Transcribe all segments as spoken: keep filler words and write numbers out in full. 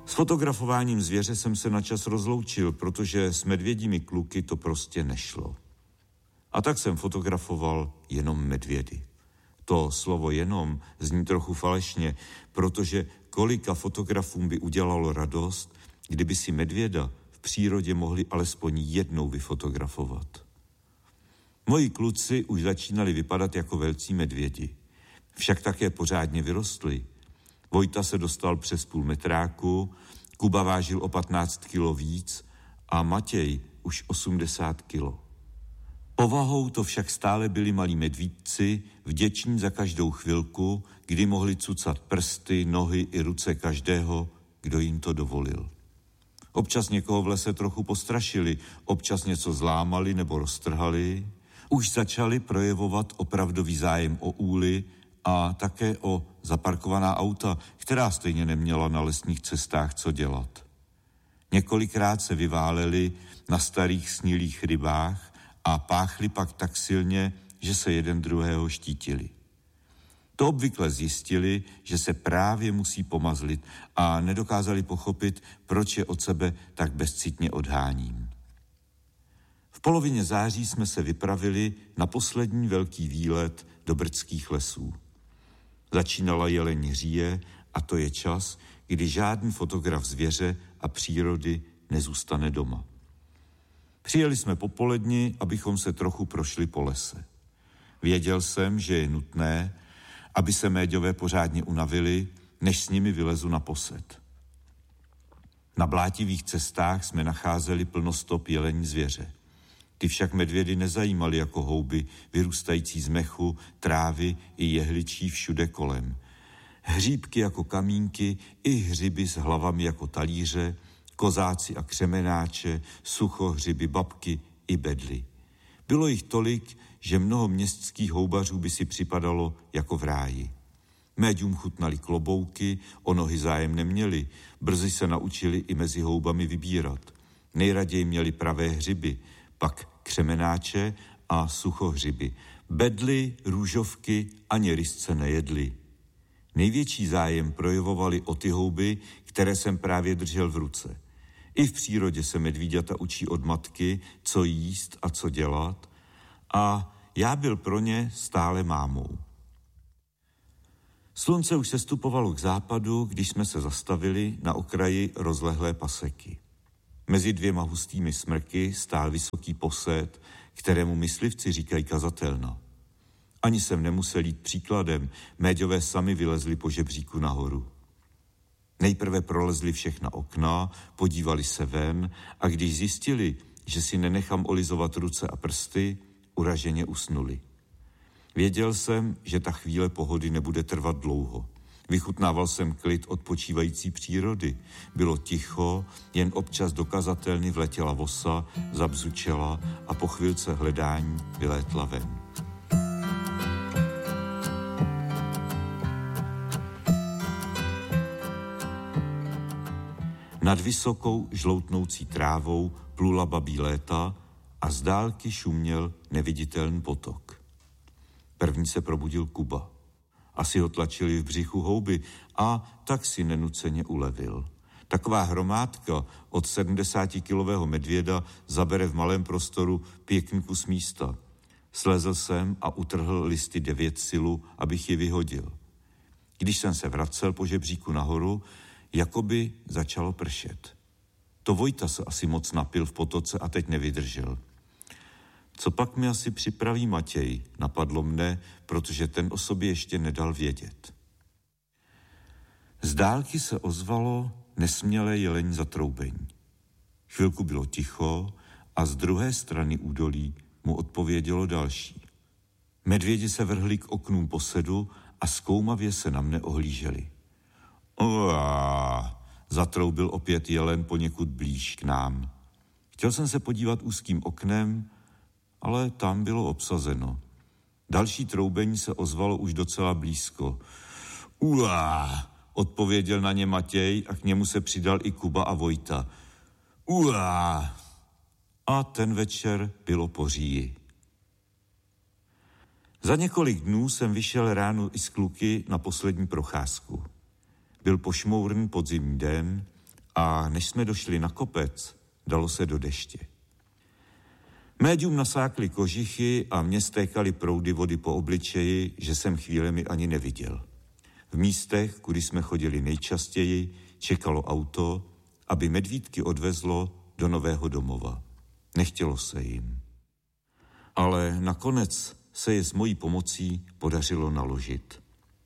S fotografováním zvěře jsem se načas rozloučil, protože s medvědími kluky to prostě nešlo. A tak jsem fotografoval jenom medvědy. To slovo jenom zní trochu falešně, protože kolika fotografům by udělalo radost, kdyby si medvěda v přírodě mohli alespoň jednou vyfotografovat. Moji kluci už začínali vypadat jako velcí medvědi. Však také pořádně vyrostli. Vojta se dostal přes půl metráku, Kuba vážil o patnáct kilo víc a Matěj už osmdesát kilo. Povahou to však stále byli malí medvídci, vděční za každou chvilku, kdy mohli cucat prsty, nohy i ruce každého, kdo jim to dovolil. Občas někoho v lese trochu postrašili, občas něco zlámali nebo roztrhali. Už začali projevovat opravdový zájem o úly a také o zaparkovaná auta, která stejně neměla na lesních cestách co dělat. Několikrát se vyváleli na starých snílých rybách a páchli pak tak silně, že se jeden druhého štítili. To obvykle zjistili, že se právě musí pomazlit a nedokázali pochopit, proč je od sebe tak bezcitně odháním. V polovině září jsme se vypravili na poslední velký výlet do brdských lesů. Začínala jeleň říje a to je čas, kdy žádný fotograf zvěře a přírody nezůstane doma. Přijeli jsme popoledni, abychom se trochu prošli po lese. Věděl jsem, že je nutné, aby se méďové pořádně unavili, než s nimi vylezu na posed. Na blátivých cestách jsme nacházeli plno stop jelení zvěře. Ty však medvědy nezajímaly jako houby, vyrůstající z mechu, trávy i jehličí všude kolem. Hříbky jako kamínky i hřiby s hlavami jako talíře, kozáci a křemenáče, suchohřiby, babky i bedly. Bylo jich tolik, že mnoho městských houbařů by si připadalo jako v ráji. Méďům chutnali klobouky, o nohy zájem neměli, brzy se naučili i mezi houbami vybírat. Nejraději měli pravé hřiby, pak křemenáče a suchohřiby. Bedly, růžovky ani rysce nejedli. Největší zájem projevovali o ty houby, které jsem právě držel v ruce. I v přírodě se medvíďata učí od matky, co jíst a co dělat, a já byl pro ně stále mámou. Slunce už sestupovalo k západu, když jsme se zastavili na okraji rozlehlé paseky. Mezi dvěma hustými smrky stál vysoký posed, kterému myslivci říkají kazatelna. Ani jsem nemusel jít příkladem, méďové sami vylezli po žebříku nahoru. Nejprve prolezli všechna okna, podívali se ven a když zjistili, že si nenechám olizovat ruce a prsty, uraženě usnuli. Věděl jsem, že ta chvíle pohody nebude trvat dlouho. Vychutnával jsem klid odpočívající přírody. Bylo ticho, jen občas do kazatelny vletěla vosa, zabzučela a po chvilce hledání vylétla ven. Nad vysokou žloutnoucí trávou plula babí léta a z dálky šuměl neviditelný potok. První se probudil Kuba. Asi ho tlačili v břichu houby a tak si nenuceně ulevil. Taková hromádka od sedmdesátikilového medvěda zabere v malém prostoru pěkný kus místa. Slezl jsem a utrhl listy devět silu, abych je vyhodil. Když jsem se vracel po žebříku nahoru, jakoby začalo pršet. To Vojta se asi moc napil v potoce a teď nevydržel. Co pak mi asi připraví Matěj, napadlo mne, protože ten o sobě ještě nedal vědět. Z dálky se ozvalo nesmělé jelení zatroubení. Chvilku bylo ticho a z druhé strany údolí mu odpovědělo další. Medvědi se vrhli k oknům posedu a zkoumavě se na mne ohlíželi. Uá, zatroubil opět jelen poněkud blíž k nám. Chtěl jsem se podívat úzkým oknem, ale tam bylo obsazeno. Další troubení se ozvalo už docela blízko. Uá, odpověděl na ně Matěj a k němu se přidal i Kuba a Vojta. Uá. A ten večer bylo po říji. Za několik dnů jsem vyšel ráno i s kluky na poslední procházku. Byl pošmourný podzimní den A než jsme došli na kopec, dalo se do deště. Médium nasákly kožichy a mě stékaly proudy vody po obličeji, že jsem chvílemi ani neviděl. V místech, kudy jsme chodili nejčastěji, čekalo auto, aby medvídky odvezlo do nového domova. Nechtělo se jim. Ale nakonec se je s mojí pomocí podařilo naložit.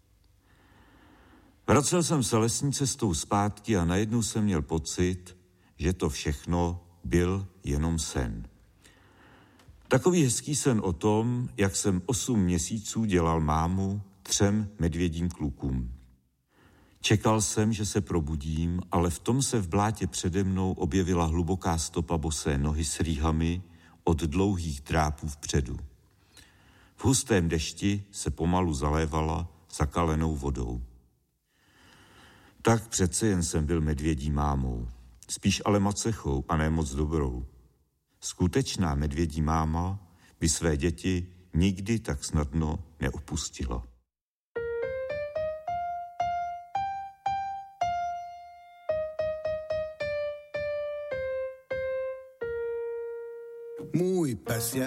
Vracel jsem se lesní cestou zpátky a najednou jsem měl pocit, že to všechno byl jenom sen. Takový hezký sen o tom, jak jsem osm měsíců dělal mámu třem medvědím klukům. Čekal jsem, že se probudím, ale v tom se v blátě přede mnou objevila hluboká stopa bosé nohy s rýhami od dlouhých drápů vpředu. V hustém dešti se pomalu zalévala zakalenou vodou. Tak přece jen jsem byl medvědí mámou, spíš ale macechou a ne moc dobrou. Skutečná medvědí máma by své děti nikdy tak snadno neopustila. Můj pes je